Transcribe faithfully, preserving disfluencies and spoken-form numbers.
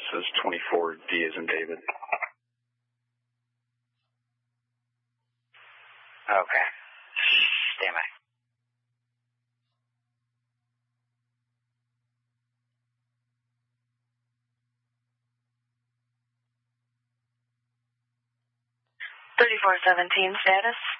says twenty-four D as in David. Okay. Stand by. thirty-four seventeen status.